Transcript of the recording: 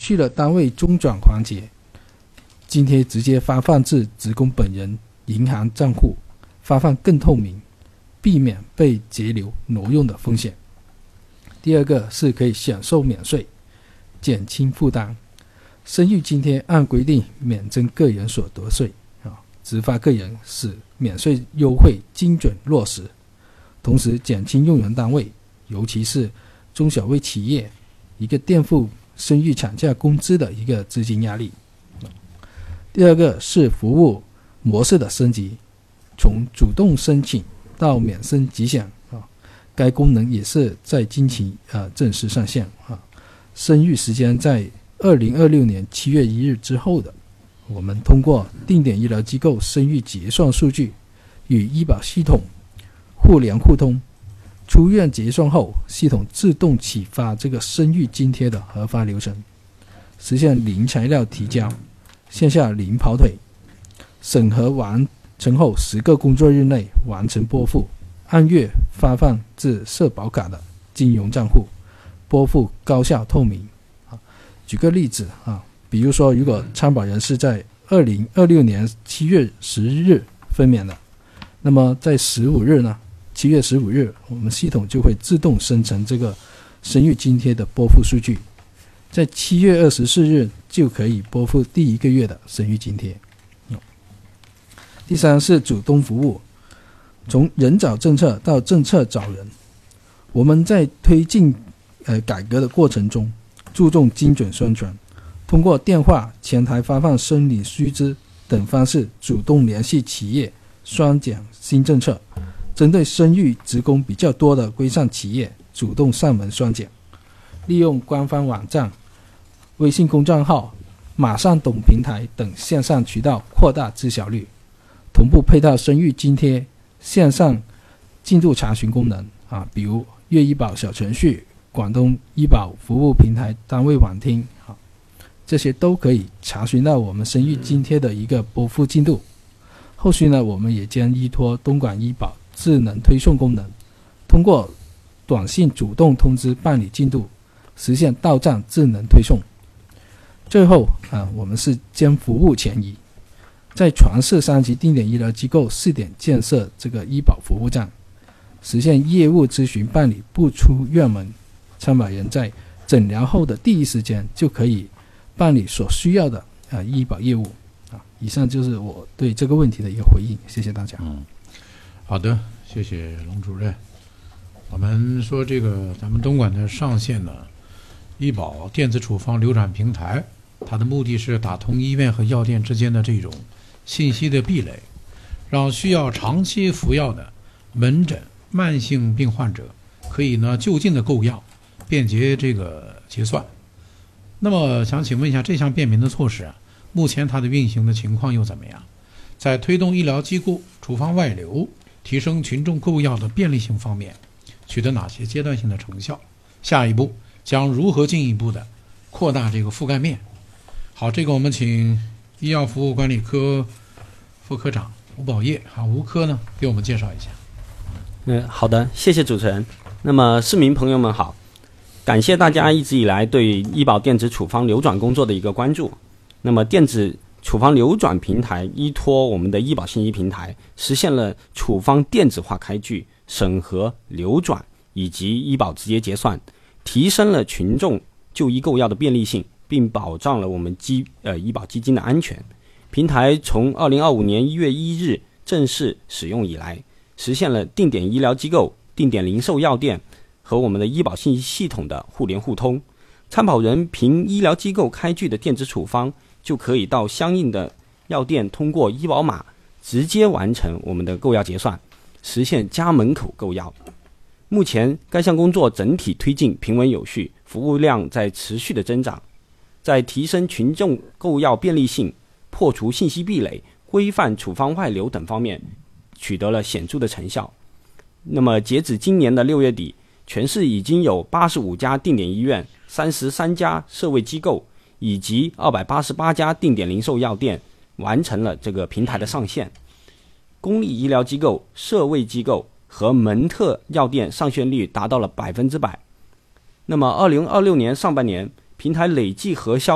去了单位中转环节，津贴直接发放至职工本人银行账户，发放更透明，避免被截留挪用的风险。第二个是可以享受免税，减轻负担。生育津贴按规定免征个人所得税，直发个人，使免税优惠精准落实，同时减轻用人单位，尤其是中小微企业一个垫付生育产假工资的一个资金压力。第二个是服务模式的升级，从主动申请到免申即享，该功能也是在近期正式上线。生育时间在2026年7月1日之后的，我们通过定点医疗机构生育结算数据与医保系统互联互通，出院结算后，系统自动启发这个生育津贴的核发流程，实现零材料提交，线下零跑腿，审核完成后10个工作日内完成拨付，按月发放至社保卡的金融账户，拨付高效透明。举个例子比如说如果参保人是在2026年7月10日分娩的，那么在15日呢，7月15日我们系统就会自动生成这个生育津贴的拨付数据，在7月24日就可以拨付第1个月的生育津贴。第三是主动服务，从人找政策到政策找人。我们在推进改革的过程中，注重精准宣传，通过电话、前台发放生理须知等方式主动联系企业，宣讲新政策，针对生育职工比较多的规上企业主动上门宣讲，利用官方网站、微信公众号、马上懂平台等线上渠道扩大知晓率，同步配套生育津贴线上进度查询功能比如粤医保小程序、广东医保服务平台单位网听这些都可以查询到我们生育津贴的一个拨付进度。后续呢，我们也将依托东莞医保智能推送功能，通过短信主动通知办理进度，实现到账智能推送。最后我们是将服务前移，在全市3级定点医疗机构试点建设这个医保服务站，实现业务咨询办理不出院门，参保人在诊疗后的第一时间就可以办理所需要的医保业务。以上就是我对这个问题的一个回应，谢谢大家。 好的，谢谢龙主任。我们说这个咱们东莞的上线呢医保电子处方流转平台，它的目的是打通医院和药店之间的这种信息的壁垒，让需要长期服药的门诊慢性病患者可以呢就近的购药，便捷这个结算。那么想请问一下，这项便民的措施目前它的运行的情况又怎么样？在推动医疗机构处方外流、提升群众购药的便利性方面，取得哪些阶段性的成效？下一步将如何进一步的扩大这个覆盖面？好，这个我们请医药服务管理科副科长吴宝业吴科呢给我们介绍一下。 好的，谢谢主持人。那么市民朋友们好，感谢大家一直以来对医保电子处方流转工作的一个关注。那么电子处方流转平台依托我们的医保信息平台，实现了处方电子化开具、审核、流转以及医保直接结算，提升了群众就医购药的便利性，并保障了我们医保基金的安全。平台从2025年1月1日正式使用以来，实现了定点医疗机构、定点零售药店和我们的医保信息系统的互联互通。参保人凭医疗机构开具的电子处方，就可以到相应的药店通过医保码直接完成我们的购药结算，实现家门口购药。目前该项工作整体推进平稳有序，服务量在持续的增长，在提升群众购药便利性、破除信息壁垒、规范处方外流等方面取得了显著的成效。那么截止今年的6月底，全市已经有85家定点医院、33家社卫机构以及288家定点零售药店完成了这个平台的上线。公立医疗机构、社卫机构和门特药店上线率达到了100%。那么2026年上半年，平台累计核销